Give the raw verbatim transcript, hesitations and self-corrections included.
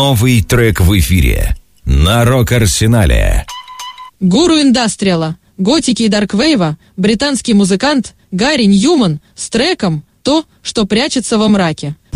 Новый трек в эфире на Рок-Арсенале. Гуру индастриала, готики и дарквейва, британский музыкант Гарри Ньюман с треком «То, что прячется во мраке».